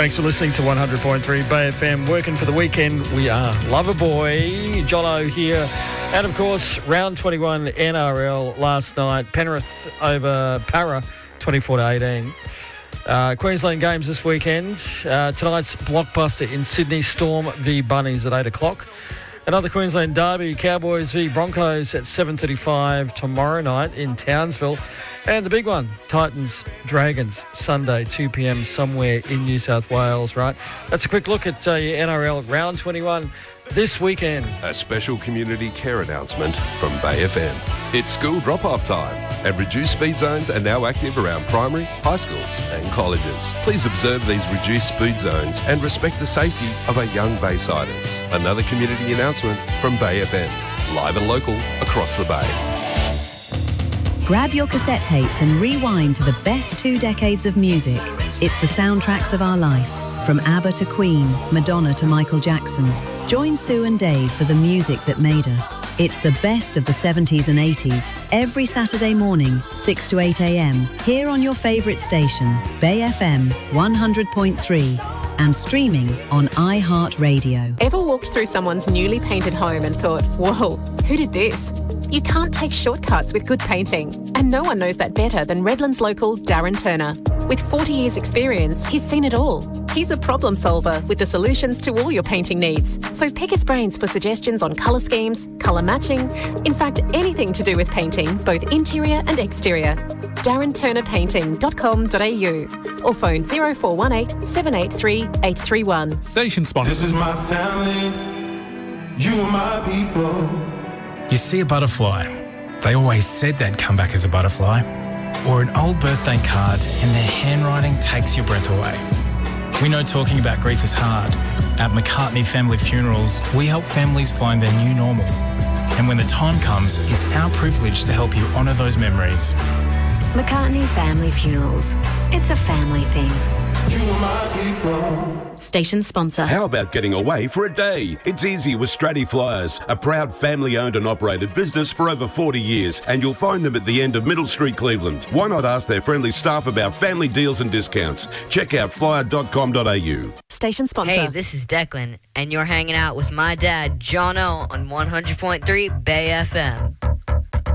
Thanks for listening to 100.3 Bay FM. Working for the weekend, we are Loverboy. Jono here. And, of course, round 21 NRL last night. Penrith over Para, 24-18. Queensland games this weekend. Tonight's blockbuster in Sydney, Storm v Bunnies at 8 o'clock. Another Queensland derby, Cowboys v Broncos at 7:35 tomorrow night in Townsville. And the big one, Titans, Dragons, Sunday, 2 p.m. somewhere in New South Wales, right? That's a quick look at your NRL round 21 this weekend. A special community care announcement from Bay FM. It's school drop-off time, and reduced speed zones are now active around primary, high schools and colleges. Please observe these reduced speed zones and respect the safety of our young Baysiders. Another community announcement from Bay FM. Live and local across the Bay. Grab your cassette tapes and rewind to the best 2 decades of music. It's the soundtracks of our life. From ABBA to Queen, Madonna to Michael Jackson. Join Sue and Dave for the music that made us. It's the best of the 70s and 80s, every Saturday morning, 6 to 8 a.m, here on your favourite station, Bay FM 100.3, and streaming on iHeartRadio. Ever walked through someone's newly painted home and thought, whoa, who did this? You can't take shortcuts with good painting, and no one knows that better than Redlands local Darren Turner. With 40 years experience, he's seen it all. He's a problem solver with the solutions to all your painting needs. So pick his brains for suggestions on colour schemes, colour matching, in fact, anything to do with painting, both interior and exterior. DarrenTurnerPainting.com.au or phone 0418 783 831. Station sponsor. This is my family, you are my people. You see a butterfly. They always said they'd come back as a butterfly. Or an old birthday card and their handwriting takes your breath away. We know talking about grief is hard. At McCartney Family Funerals, we help families find their new normal. And when the time comes, it's our privilege to help you honour those memories. McCartney Family Funerals. It's a family thing. You are my people. Station sponsor. How about getting away for a day? It's easy with Stratty Flyers, a proud family-owned and operated business for over 40 years, and you'll find them at the end of Middle Street, Cleveland. Why not ask their friendly staff about family deals and discounts? Check out flyer.com.au. Station sponsor. Hey, this is Declan, and you're hanging out with my dad, Jono, on 100.3 Bay FM.